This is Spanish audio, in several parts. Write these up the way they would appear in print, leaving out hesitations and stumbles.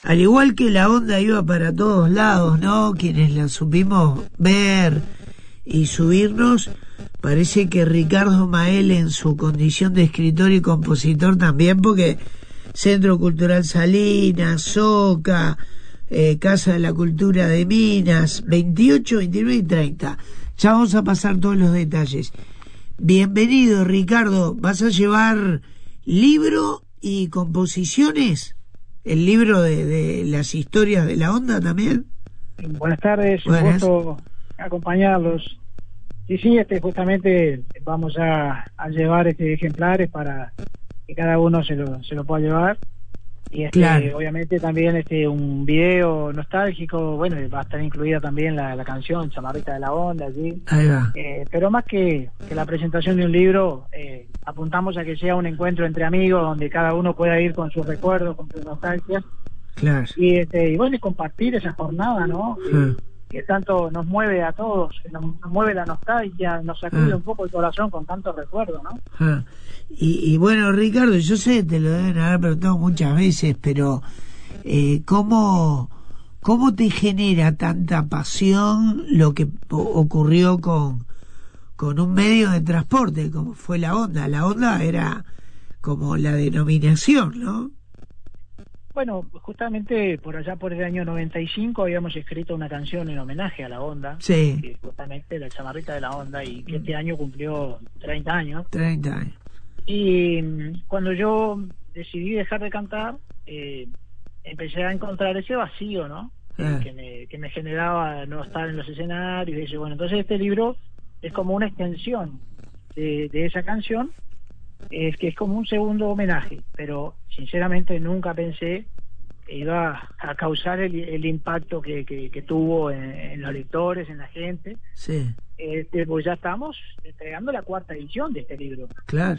al igual que la onda iba para todos lados, ¿no? Quienes la supimos ver y subirnos, parece que Ricardo Mael en su condición de escritor y compositor también, porque Centro Cultural Salinas, Soca, Casa de la Cultura de Minas, 28, 29 y 30. Ya vamos a pasar todos los detalles. Bienvenido, Ricardo. ¿Vas a llevar libro y composiciones? ¿El libro de las historias de la onda también? Buenas tardes, un gusto acompañarlos. Sí, justamente vamos a llevar ejemplares para que cada uno se lo pueda llevar. Y claro. Obviamente también un video nostálgico, bueno, va a estar incluida también la canción Chamarrita de la Onda allí. Ahí va. Pero más que la presentación de un libro, apuntamos a que sea un encuentro entre amigos donde cada uno pueda ir con sus recuerdos, con sus nostalgias. Claro. Y bueno, y compartir esa jornada, ¿no? Que tanto nos mueve a todos, que nos mueve la nostalgia, nos sacude un poco el corazón con tantos recuerdos, ¿no? Y bueno, Ricardo, yo sé, te lo deben haber preguntado muchas veces, pero ¿cómo te genera tanta pasión lo que ocurrió con un medio de transporte como fue la onda? La onda era como la denominación, ¿no? Bueno, justamente por allá por el año 95 habíamos escrito una canción en homenaje a la onda, sí, que justamente la Chamarrita de la Onda, y que este año cumplió 30 años. 30 años. Y cuando yo decidí dejar de cantar, empecé a encontrar ese vacío, ¿no? Que me generaba no estar en los escenarios. Y dije, bueno, entonces este libro es como una extensión de esa canción, que es como un segundo homenaje, pero sinceramente nunca pensé que iba a causar el impacto que tuvo en los lectores, en la gente. Sí. Pues ya estamos entregando la 4ª edición de este libro. Claro.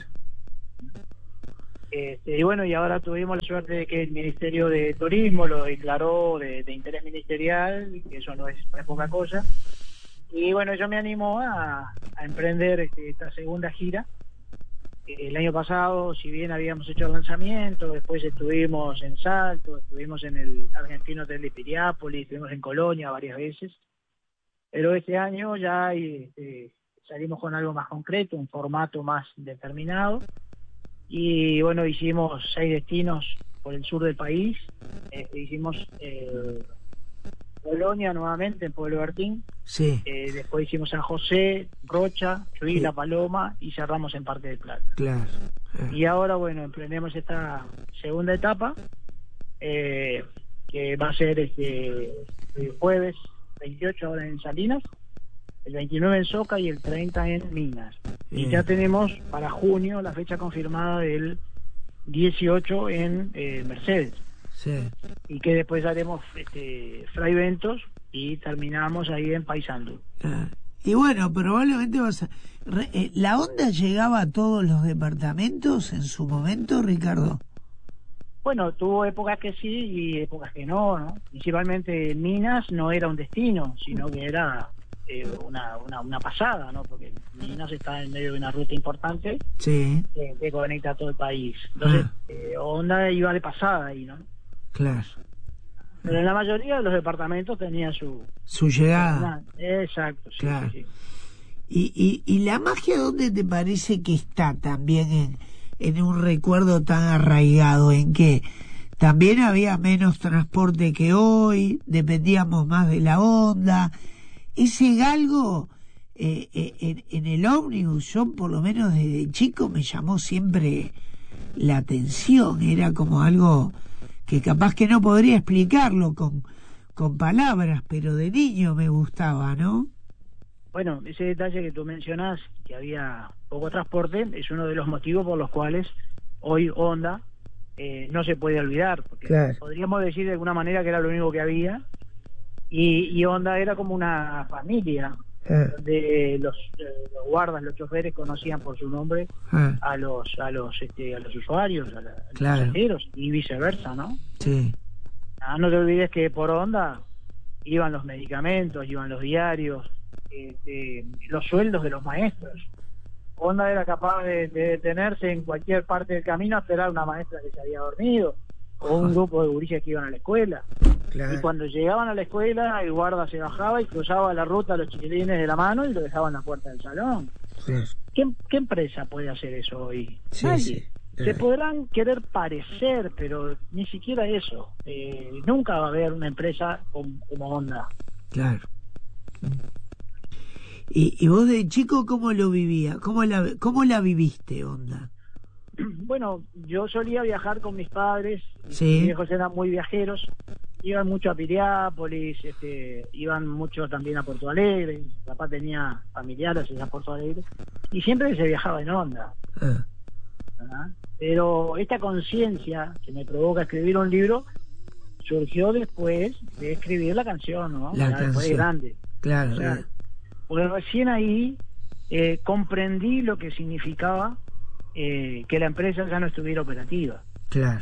Y bueno, y ahora tuvimos la suerte de que el Ministerio de Turismo lo declaró de interés ministerial, que eso no es poca cosa. Y bueno, yo me animó a emprender esta segunda gira. El año pasado, si bien habíamos hecho el lanzamiento, después estuvimos en Salto, estuvimos en el Argentino Hotel de Piriápolis, estuvimos en Colonia varias veces, pero este año ya salimos con algo más concreto, un formato más determinado, y bueno, hicimos 6 destinos por el sur del país. Hicimos Colonia nuevamente en Pueblo Bertín, sí. Después hicimos San José, Rocha, Chuy, La Paloma, y cerramos en Parque del Plata. Claro. Y ahora, bueno, emprendemos esta segunda etapa, que va a ser el jueves 28 ahora en Salinas, el 29 en Soca y el 30 en Minas. Y ya tenemos para junio la fecha confirmada del 18 en Mercedes. Sí. Y que después haremos fraiventos y terminamos ahí en Paysandú. Y bueno, probablemente ¿la onda llegaba a todos los departamentos en su momento, Ricardo? Bueno, tuvo épocas que sí y épocas que no. Principalmente Minas no era un destino, sino que era una pasada, ¿no? Porque Minas está en medio de una ruta importante, sí, que conecta a todo el país. Entonces, onda iba de pasada ahí, ¿no? Claro. Pero en la mayoría de los departamentos tenía su llegada. Exacto, sí, claro. Sí. ¿Y la magia dónde te parece que está también en un recuerdo tan arraigado? En que también había menos transporte que hoy, dependíamos más de la onda. Ese galgo en el ómnibus, yo por lo menos desde chico me llamó siempre la atención. Era como algo que capaz que no podría explicarlo con palabras, pero de niño me gustaba, ¿no? Bueno, ese detalle que tú mencionas, que había poco transporte, es uno de los motivos por los cuales hoy Onda no se puede olvidar, porque claro, podríamos decir de alguna manera que era lo único que había, y Onda era como una familia, donde los guardas, los choferes conocían por su nombre a los usuarios, a los pasajeros, y viceversa, ¿no? Sí. No te olvides que por Onda iban los medicamentos, iban los diarios, los sueldos de los maestros. Onda era capaz de detenerse en cualquier parte del camino a esperar a una maestra que se había dormido. o un grupo de gurises que iban a la escuela. Claro. Y cuando llegaban a la escuela, el guarda se bajaba y cruzaba la ruta a los chiquilines de la mano y lo dejaba en la puerta del salón. Sí, ¿Qué empresa puede hacer eso hoy? sí, Nadie. sí. Se podrán querer parecer, pero ni siquiera eso. Nunca va a haber una empresa como Honda. Claro. ¿Y vos de chico cómo lo vivías? ¿Cómo la viviste, Honda? Bueno, yo solía viajar con mis padres. Sí. Mis viejos eran muy viajeros. Iban mucho a Piriápolis, iban mucho también a Porto Alegre. Mi papá tenía familiares en Porto Alegre. Y siempre se viajaba en Honda. ¿Verdad? Pero esta conciencia que me provoca escribir un libro surgió después de escribir la canción, ¿no? La ya después de canción. grande. Claro. O sea, porque recién ahí comprendí lo que significaba que la empresa ya no estuviera operativa. Claro.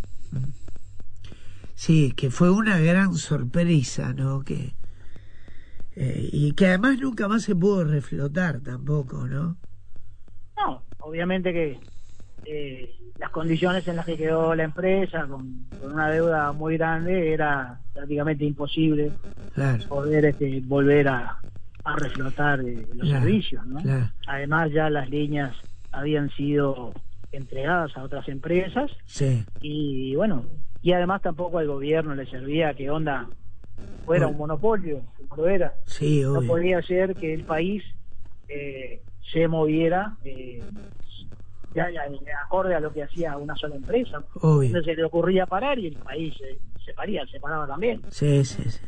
Sí, que fue una gran sorpresa, ¿no? Y que además nunca más se pudo reflotar tampoco, ¿no? No, obviamente que las condiciones en las que quedó la empresa, con una deuda muy grande, era prácticamente imposible poder volver a reflotar los servicios, ¿no? Claro. Además ya las líneas habían sido entregadas a otras empresas. Sí. Y bueno, y además tampoco al gobierno le servía que Honda fuera un monopolio, como lo era. Sí, obvio. No podía ser que el país se moviera ya acorde a lo que hacía una sola empresa. Obvio. Entonces se le ocurría parar y el país se paraba también. Sí.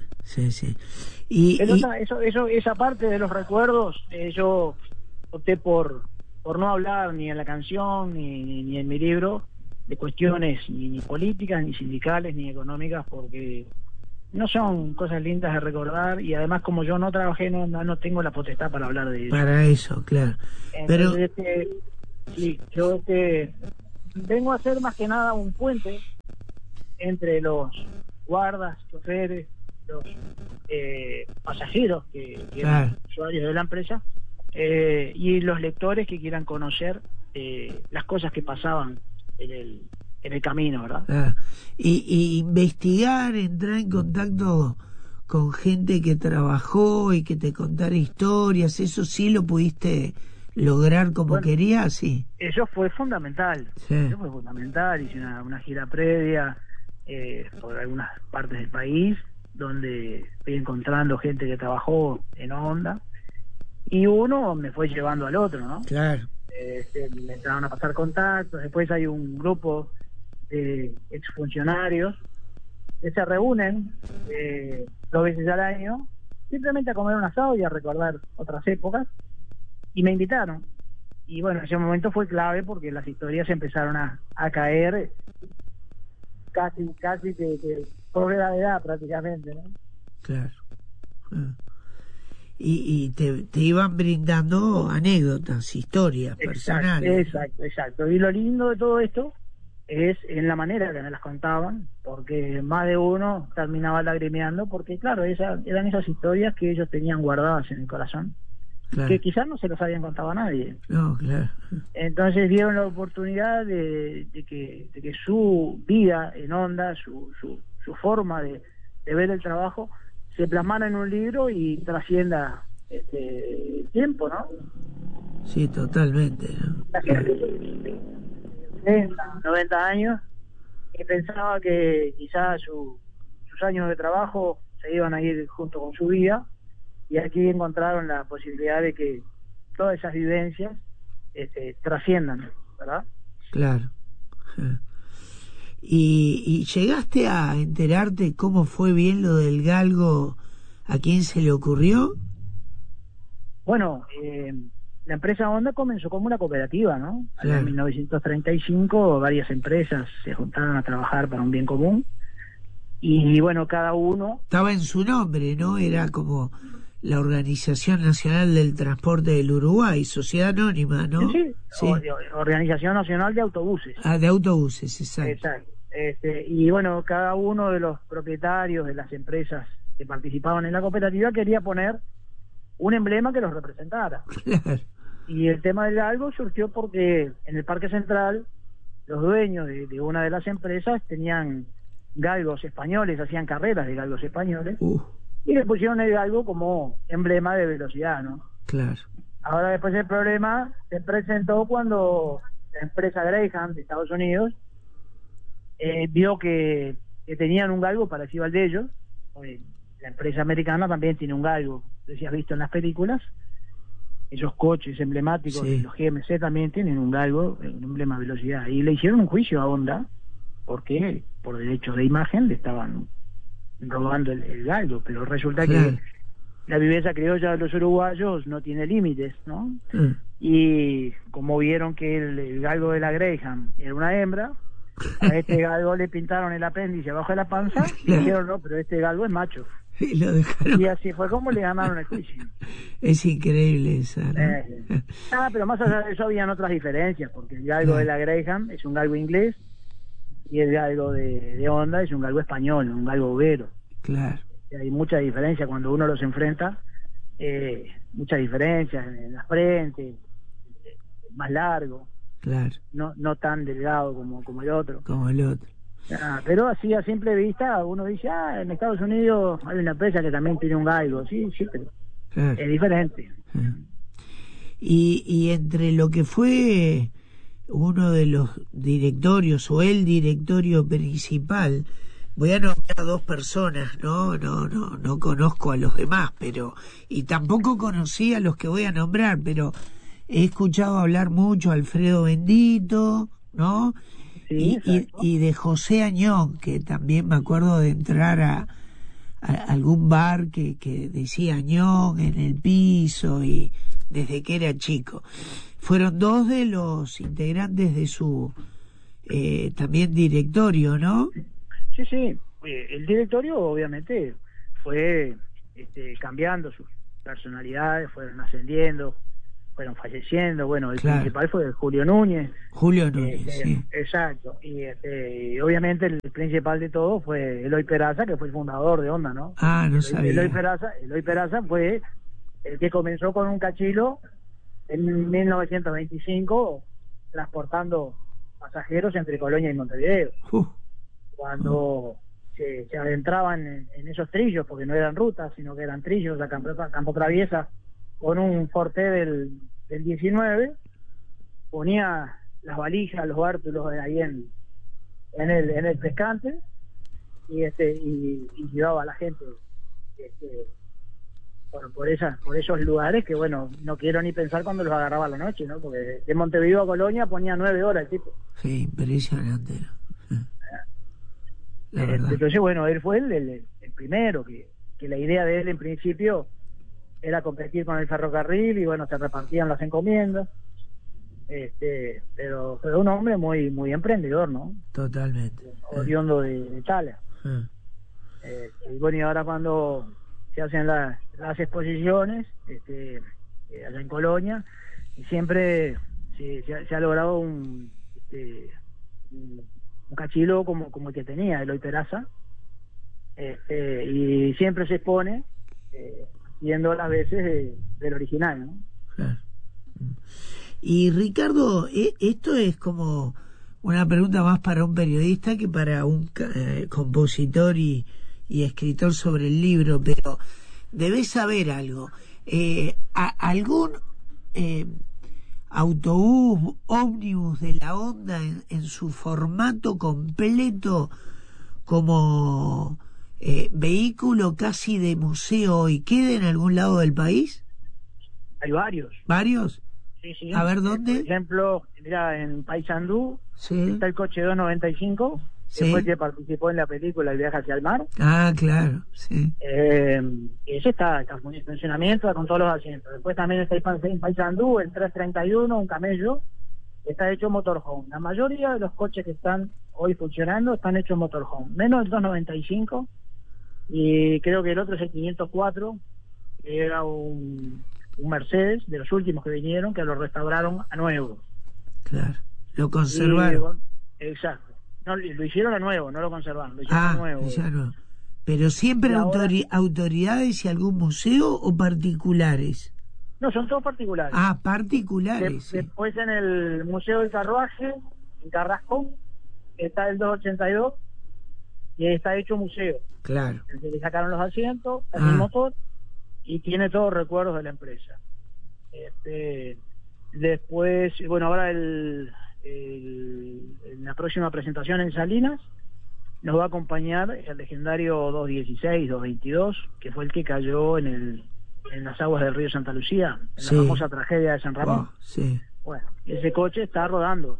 Pero esa parte de los recuerdos, yo opté por no hablar ni en la canción ni en mi libro de cuestiones ni políticas, ni sindicales, ni económicas, porque no son cosas lindas de recordar, y además como yo no trabajé, no tengo la potestad para hablar de eso. Para eso, claro. Entonces, sí, yo vengo a ser más que nada un puente entre los guardas, choferes, los pasajeros que eran usuarios de la empresa, y los lectores que quieran conocer las cosas que pasaban en el camino, ¿verdad? Y investigar, entrar en contacto con gente que trabajó y que te contara historias, ¿eso sí lo pudiste lograr como querías? Sí. Eso fue fundamental. Sí. Eso fue fundamental. Hice una gira previa por algunas partes del país, donde fui encontrando gente que trabajó en Honda, y uno me fue llevando al otro, ¿no? Claro. Me empezaron a pasar contactos. Después hay un grupo de exfuncionarios que se reúnen 2 veces al año simplemente a comer un asado y a recordar otras épocas, y me invitaron. Y bueno, ese momento fue clave porque las historias empezaron a caer casi que por gravedad prácticamente, ¿no? Claro. Y te iban brindando anécdotas, historias personales. Exacto. Y lo lindo de todo esto es en la manera que me las contaban, porque más de uno terminaba lagrimeando, porque claro, eran esas historias que ellos tenían guardadas en el corazón, que quizás no se los habían contado a nadie. No, claro. Entonces vieron la oportunidad de que su vida en Honda, su forma de ver el trabajo, se plasmara en un libro y trascienda el tiempo, ¿no? Sí, totalmente, ¿no? La gente de 70, 90 años que pensaba que quizás sus años de trabajo se iban a ir junto con su vida, y aquí encontraron la posibilidad de que todas esas vivencias trasciendan, ¿verdad? Claro. ¿Y llegaste a enterarte cómo fue bien lo del galgo? ¿A quién se le ocurrió? Bueno, la empresa Honda comenzó como una cooperativa, ¿no? Claro. En 1935 varias empresas se juntaron a trabajar para un bien común, y bueno, cada uno... Estaba en su nombre, ¿no? Era como la Organización Nacional del Transporte del Uruguay, Sociedad Anónima, ¿no? Sí. Organización Nacional de Autobuses. De autobuses, exacto. Exacto. Y bueno, cada uno de los propietarios de las empresas que participaban en la cooperativa quería poner un emblema que los representara. Claro. Y el tema del galgo surgió porque en el Parque Central los dueños de una de las empresas tenían galgos españoles, hacían carreras de galgos españoles, y le pusieron el galgo como emblema de velocidad, ¿no? Claro. Ahora después el problema se presentó cuando la empresa Greyhound de Estados Unidos vio que tenían un galgo parecido al de ellos. La empresa americana también tiene un galgo, no sé si has visto en las películas, esos coches emblemáticos, sí. Los GMC también tienen un galgo, un emblema de velocidad, y le hicieron un juicio a Honda porque por derechos de imagen le estaban robando el galgo, pero resulta que la viveza criolla de los uruguayos no tiene límites, ¿no? Y como vieron que el galgo de la Greyhound era una hembra, a este galgo le pintaron el apéndice abajo de la panza y dijeron, no, pero este galgo es macho. Y lo dejaron. Y así fue como le ganaron el juicio. Es increíble esa, ¿no? Pero más allá de eso habían otras diferencias, porque el galgo de la Greyhound es un galgo inglés y el galgo de Honda es un galgo español, un galgo obrero. Claro. Hay mucha diferencia cuando uno los enfrenta, muchas diferencias en la frente, más largo. Claro. No tan delgado como el otro. Como el otro. Pero así a simple vista uno dice, en Estados Unidos hay una empresa que también tiene un galgo, sí, pero es diferente. Y entre lo que fue uno de los directorios o el directorio principal, voy a nombrar a dos personas, no conozco a los demás, pero y tampoco conocí a los que voy a nombrar, pero he escuchado hablar mucho a Alfredo Bendito, ¿no? Sí, y de José Añón, que también me acuerdo de entrar a algún bar que decía Añón en el piso, y desde que era chico. Fueron dos de los integrantes de su también directorio, ¿no? Sí. El directorio obviamente fue cambiando sus personalidades, fueron ascendiendo, fueron falleciendo. Bueno, el principal fue Julio Núñez. Sí. Exacto. Y obviamente el principal de todo fue Eloy Peraza, que fue el fundador de Honda, ¿no? No sabía. Eloy Peraza fue el que comenzó con un cachilo en 1925 transportando pasajeros entre Colonia y Montevideo. Cuando se adentraban en esos trillos, porque no eran rutas, sino que eran trillos, a campo traviesa, con un Forte del 19, ponía las valijas, los bártulos ahí en el pescante, y llevaba a la gente por esos lugares que, bueno, no quiero ni pensar cuando los agarraba a la noche, ¿no? Porque de Montevideo a Colonia ponía 9 horas el tipo. Sí, impresionante, ¿no? La verdad. Entonces, bueno, él fue el primero, que la idea de él en principio era competir con el ferrocarril, y bueno, se repartían las encomiendas, pero fue un hombre muy muy emprendedor, ¿no? Totalmente. Oriundo de Tala. Y bueno, y ahora cuando se hacen las exposiciones allá en Colonia, y siempre se ha logrado un cachilo como el que tenía Eloy Peraza, y siempre se expone yendo a las veces del original, ¿no? Claro. Y Ricardo, esto es como una pregunta más para un periodista que para un compositor y escritor sobre el libro, pero debes saber algo. ¿Algún autobús, ómnibus de la Honda en su formato completo como vehículo casi de museo hoy queda en algún lado del país? Hay varios. ¿Varios? Sí. A ver, ¿dónde? Por ejemplo, mira, en Paysandú está el coche 295, que fue el que participó en la película El viaje hacia el mar. Claro, sí. Ese está en funcionamiento, está con todos los asientos. Después también está en Paysandú el 331, un camello, está hecho motorhome. La mayoría de los coches que están hoy funcionando están hechos motorhome, menos el 295, y creo que el otro es el 504, que era un Mercedes de los últimos que vinieron, que lo restauraron a nuevo. Claro, lo conservaron. Exacto. No, lo hicieron a nuevo, no lo conservaron, lo hicieron a nuevo. No. Pero siempre autoridades y algún museo o particulares. No, son todos particulares. Particulares. Después en el Museo del Carruaje en Carrasco, está el 282, y está hecho museo. Claro. Se le sacaron los asientos, el motor, y tiene todos los recuerdos de la empresa. Después, bueno, ahora en la próxima presentación en Salinas nos va a acompañar el legendario 216, 222, que fue el que cayó en las aguas del río Santa Lucía, en la famosa tragedia de San Ramón. Sí. Bueno, ese coche está rodando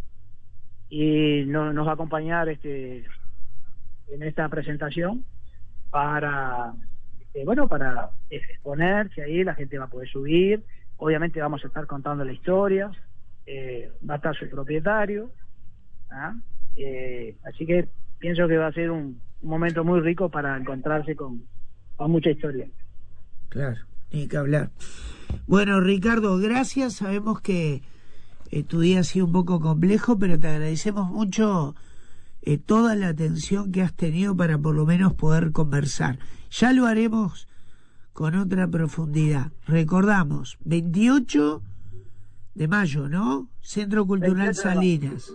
y nos va a acompañar en esta presentación para exponerse ahí. La gente va a poder subir, obviamente vamos a estar contando la historia, va a estar su propietario, así que pienso que va a ser un momento muy rico para encontrarse con mucha historia. Claro, ni que hablar. Bueno, Ricardo, gracias. Sabemos que tu día ha sido un poco complejo, pero te agradecemos mucho toda la atención que has tenido para por lo menos poder conversar. Ya lo haremos con otra profundidad. Recordamos, 28 de mayo, ¿no? Centro Cultural Salinas.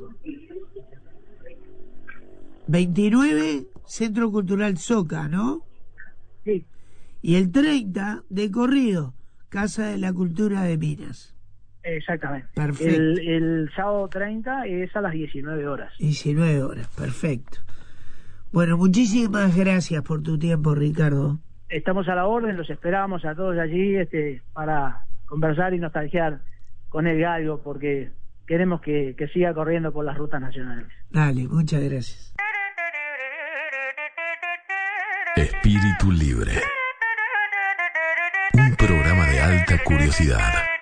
29, Centro Cultural Soca, ¿no? Sí. Y el 30, de corrido, Casa de la Cultura de Minas. Exactamente. Perfecto. El sábado 30 es a las 19 horas. 19 horas, perfecto. Bueno, muchísimas gracias por tu tiempo, Ricardo. Estamos a la orden, los esperamos a todos allí para conversar y nostalgiar con el galgo, porque queremos que siga corriendo por las rutas nacionales. Dale, muchas gracias. Espíritu Libre. Un programa de alta curiosidad.